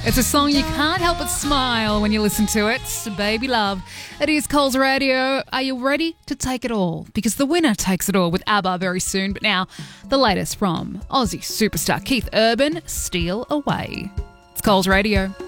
It's a song you can't help but smile when you listen to it. Baby Love. It is Coles Radio. Are you ready to take it all? Because the winner takes it all with ABBA very soon. But now, the latest from Aussie superstar Keith Urban, Steal Away. It's Coles Radio.